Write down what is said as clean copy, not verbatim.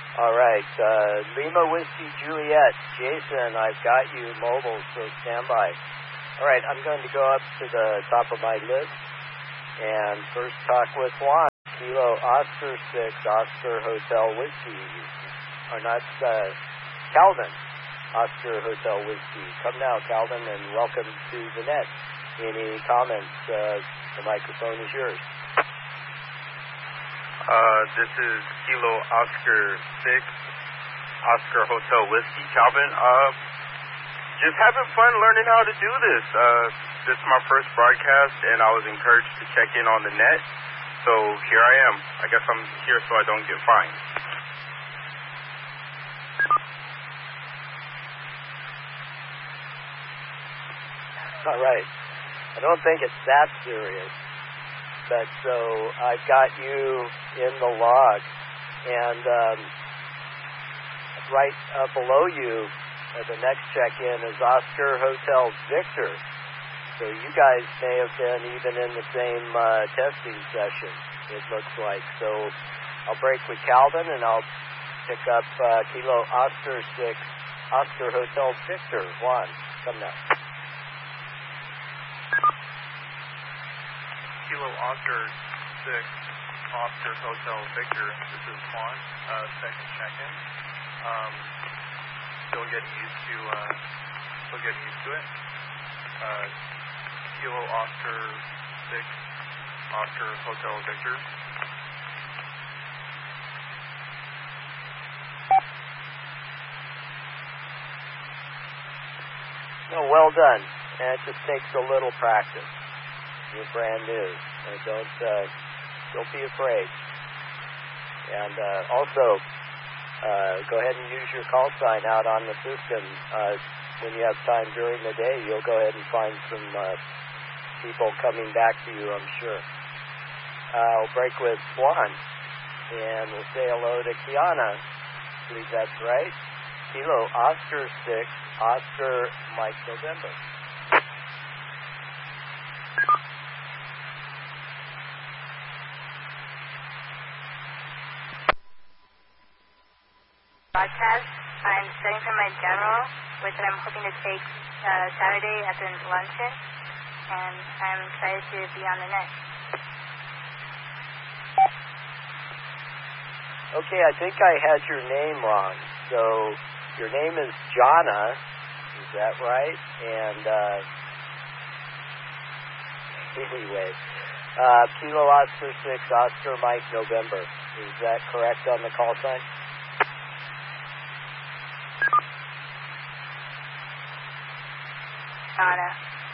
All right. Lima Whiskey Juliet. Jason, I've got you mobile, so stand by. All right, I'm going to go up to the top of my list and first talk with Juan. Kilo Oscar 6, Oscar Hotel Whiskey. Or not, Calvin, Oscar Hotel Whiskey. Come now, Calvin, and welcome to the net. Any comments? The microphone is yours. This is Kilo Oscar 6, Oscar Hotel Whiskey, Calvin. Just having fun learning how to do this. This is my first broadcast, and I was encouraged to check in on the net. So here I am. I guess I'm here so I don't get fined. All right. I don't think it's that serious. But so I've got you in the log. And right below you, the next check-in is Oscar Hotel Victor. So you guys may have been even in the same testing session, it looks like. So I'll break with Calvin, and I'll pick up Kilo Oscar 6, Oscar Hotel Victor. Juan, come now. Kilo Oscar 6, Oscar Hotel Victor. This is Juan, second check-in. Still getting used to it. Kilo Oscar 6, Oscar Hotel Victor. No, well done. And it just takes a little practice. You're brand new. And don't be afraid. And also, go ahead and use your call sign out on the system. When you have time during the day, you'll go ahead and find some people coming back to you, I'm sure. I'll break with Juan, and we'll say hello to Kiana. I believe that's right. Kilo Oscar 6, Oscar Mike November. Broadcast. I'm studying for my general, which I'm hoping to take Saturday at the luncheon, and I'm excited to be on the net. Okay, I think I had your name wrong. So your name is Jana, is that right? And anyway, Kilo Oscar 6, Oscar Mike November. Is that correct on the call sign? Jana.